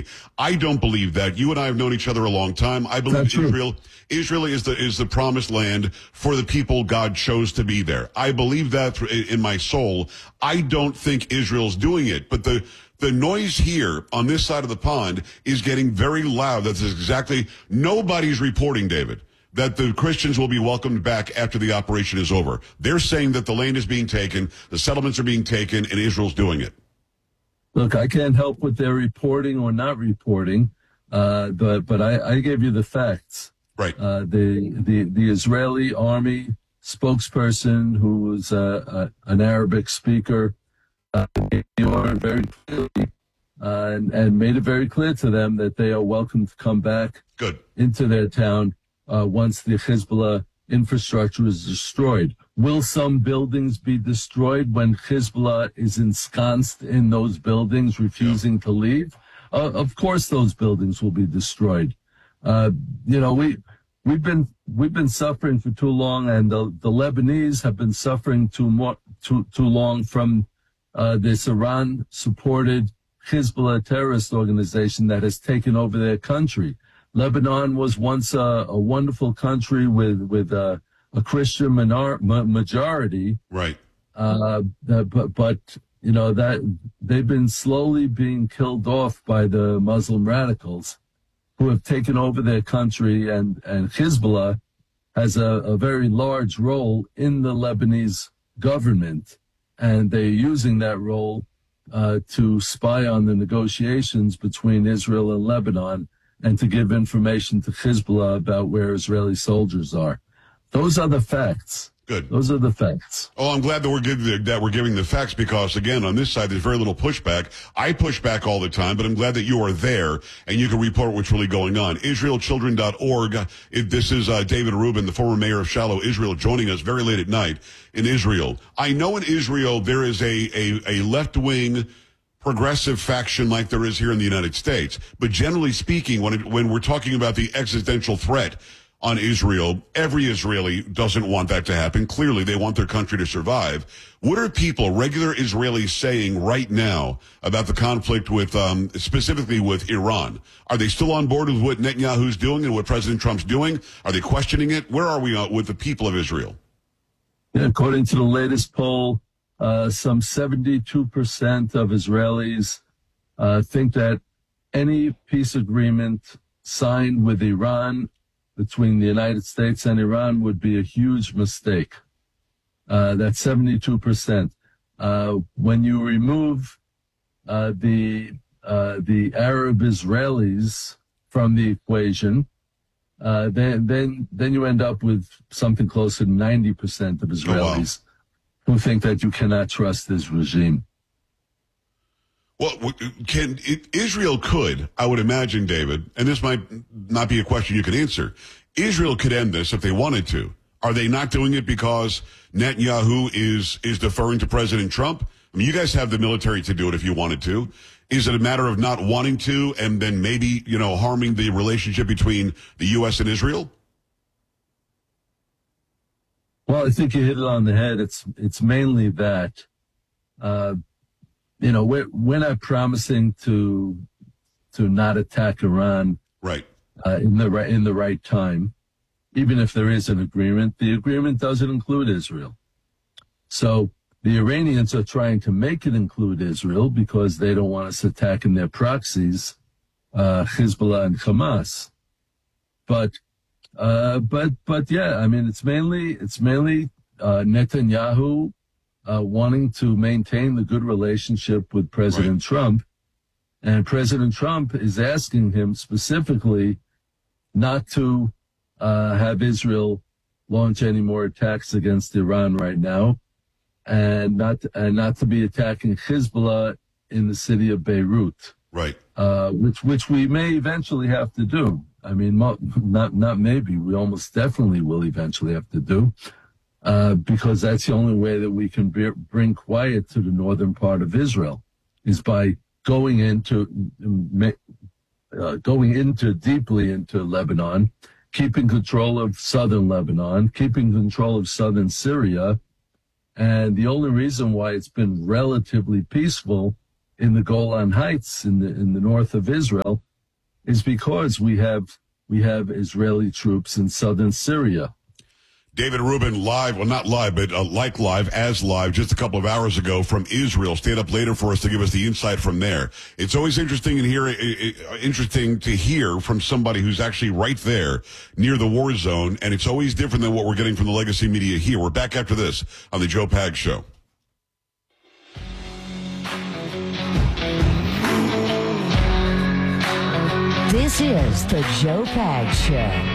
me. I don't believe that. You and I have known each other a long time. I believe Israel is the promised land for the people God chose to be there. I believe that in my soul. I don't think Israel's doing it, but the noise here on this side of the pond is getting very loud. That's exactly, nobody's reporting, David, that the Christians will be welcomed back after the operation is over. They're saying that the land is being taken, the settlements are being taken, and Israel's doing it. Look, I can't help what they're reporting or not reporting, but I gave you the facts. Right. The Israeli army spokesperson, who was an Arabic speaker, very clearly and made it very clear to them that they are welcome to come back into their town once the Hezbollah infrastructure is destroyed. Will some buildings be destroyed when Hezbollah is ensconced in those buildings, refusing to leave? Of course, those buildings will be destroyed. We've been suffering for too long, and the Lebanese have been suffering too long from this Iran-supported Hezbollah terrorist organization that has taken over their country. Lebanon was once a wonderful country with a Christian majority, right? But that they've been slowly being killed off by the Muslim radicals, who have taken over their country, and Hezbollah has a very large role in the Lebanese government, and they're using that role to spy on the negotiations between Israel and Lebanon, and to give information to Hezbollah about where Israeli soldiers are. Those are the facts. Good. Those are the facts. Oh, I'm glad that we're giving the facts, because, again, on this side, there's very little pushback. I push back all the time, but I'm glad that you are there and you can report what's really going on. IsraelChildren.org. This is David Rubin, the former mayor of Shiloh, Israel, joining us very late at night in Israel. I know in Israel there is a left-wing progressive faction like there is here in the United States. But generally speaking, when we're talking about the existential threat on Israel, every Israeli doesn't want that to happen. Clearly, they want their country to survive. What are people, regular Israelis, saying right now about the conflict with, specifically with Iran? Are they still on board with what Netanyahu's doing and what President Trump's doing? Are they questioning it? Where are we with the people of Israel? Yeah, according to the latest poll, some 72% of Israelis think that any peace agreement signed with Iran, between the United States and Iran, would be a huge mistake. That's 72%. When you remove the Arab Israelis from the equation, then you end up with something closer to 90% of Israelis who think that you cannot trust this regime. Well, Israel could, I would imagine, David, and this might not be a question you can answer, Israel could end this if they wanted to. Are they not doing it because Netanyahu is deferring to President Trump? I mean, you guys have the military to do it if you wanted to. Is it a matter of not wanting to and then maybe, harming the relationship between the U.S. and Israel? Well, I think you hit it on the head. It's mainly that. We're not promising to not attack Iran, right? In the right time, even if there is an agreement. The agreement doesn't include Israel, so the Iranians are trying to make it include Israel because they don't want us attacking their proxies, Hezbollah and Hamas. But yeah, I mean, it's mainly Netanyahu wanting to maintain the good relationship with President Trump. And President Trump is asking him specifically not to have Israel launch any more attacks against Iran right now, and not to be attacking Hezbollah in the city of Beirut. Right. Which we may eventually have to do. I mean, not maybe, we almost definitely will eventually have to do. Because that's the only way that we can bring quiet to the northern part of Israel, is by going deeply into Lebanon, keeping control of southern Lebanon, keeping control of southern Syria. And the only reason why it's been relatively peaceful in the Golan Heights in the north of Israel is because we have Israeli troops in southern Syria. David Rubin live, well, not live, but like live, as live, just a couple of hours ago from Israel. Stayed up later for us to give us the insight from there. It's always interesting to hear from somebody who's actually right there near the war zone, and it's always different than what we're getting from the legacy media here. We're back after this on the Joe Pags Show. This is the Joe Pags Show.